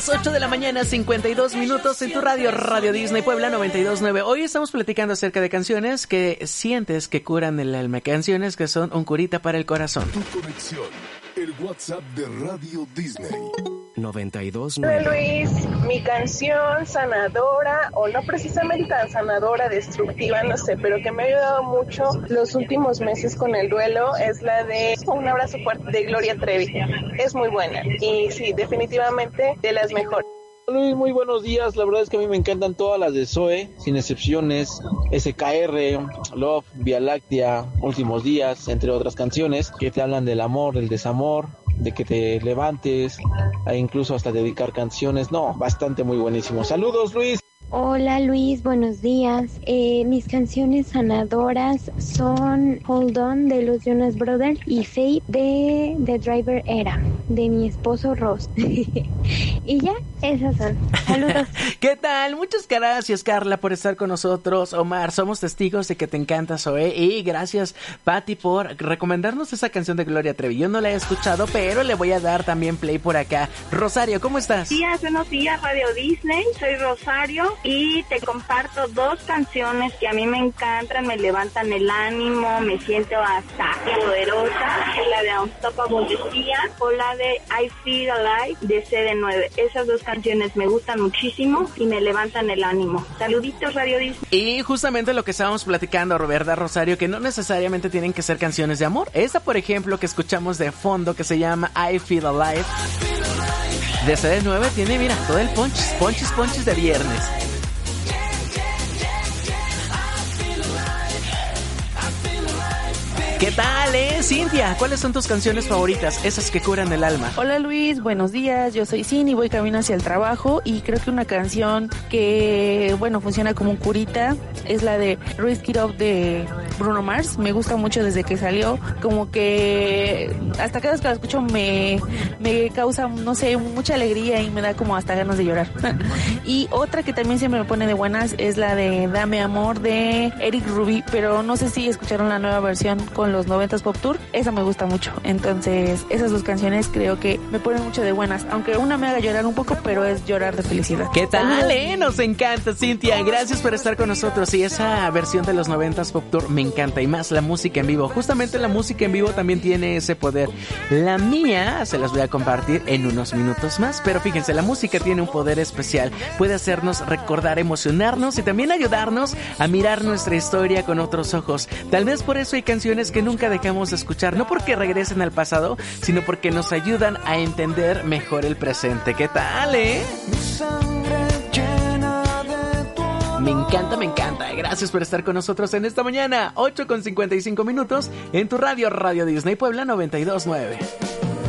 8 de la mañana, 52 minutos en tu radio, Radio Disney Puebla 92.9. Hoy estamos platicando acerca de canciones que sientes que curan el alma, canciones que son un curita para el corazón. Tu conexión, el WhatsApp de Radio Disney. 92.9. Hola Luis, mi canción sanadora, o no precisamente tan sanadora, destructiva, no sé, pero que me ha ayudado mucho los últimos meses con el duelo, es la de Un abrazo fuerte de Gloria Trevi. Es muy buena y sí, definitivamente de las mejores. Luis, muy buenos días. La verdad es que a mí me encantan todas las de Zoe, sin excepciones. SKR, Love, Vía Láctea, Últimos Días, entre otras canciones que te hablan del amor, del desamor, de que te levantes, e incluso hasta dedicar canciones. No, bastante muy buenísimo. Saludos, Luis. Hola Luis, buenos días. Mis canciones sanadoras son Hold On de los Jonas Brothers y Faith de The Driver Era, de mi esposo Ross. Y ya, esas son. Saludos. ¿Qué tal? Muchas gracias, Carla, por estar con nosotros. Omar, somos testigos de que te encanta Zoe. Y gracias, Patti, por recomendarnos esa canción de Gloria Trevi. Yo no la he escuchado, pero le voy a dar también play por acá. Rosario, ¿cómo estás? Buenos días, Radio Disney. Soy Rosario y te comparto dos canciones que a mí me encantan, me levantan el ánimo, me siento hasta poderosa. La de Unstoppable de Sia o la de I Feel Alive de CD9. Esas dos canciones me gustan muchísimo y me levantan el ánimo. Saluditos, Radio Disney. Y justamente lo que estábamos platicando, Roberta, Rosario, que no necesariamente tienen que ser canciones de amor. Esta, por ejemplo, que escuchamos de fondo, que se llama I Feel Alive de CD9, tiene, mira, todo el ponches de viernes. ¿Qué tal, Cintia? ¿Cuáles son tus canciones favoritas? Esas que curan el alma. Hola Luis, buenos días. Yo soy Cindy, voy camino hacia el trabajo y creo que una canción que, funciona como un curita es la de Risk It Up de Bruno Mars. Me gusta mucho desde que salió. Como que hasta cada vez que la escucho me causa, no sé, mucha alegría y me da como hasta ganas de llorar. Y otra que también siempre me pone de buenas es la de Dame Amor de Eric Rubí, pero no sé si escucharon la nueva versión con los 90s Pop Tour. Esa me gusta mucho. Entonces, esas dos canciones creo que me ponen mucho de buenas, aunque una me haga llorar un poco, pero es llorar de felicidad. ¿Qué tal, Nos encanta, Cintia. Gracias por estar con nosotros. Y esa versión de los 90s Pop Tour me encanta, y más la música en vivo. Justamente la música en vivo también tiene ese poder. La mía se las voy a compartir en unos minutos más, pero fíjense, la música tiene un poder especial. Puede hacernos recordar, emocionarnos y también ayudarnos a mirar nuestra historia con otros ojos. Tal vez por eso hay canciones que nunca dejamos de escuchar, no porque regresen al pasado, sino porque nos ayudan a entender mejor el presente. ¿Qué tal, Me encanta. Gracias por estar con nosotros en esta mañana. 8:55 minutos en tu radio, Radio Disney Puebla 92.9.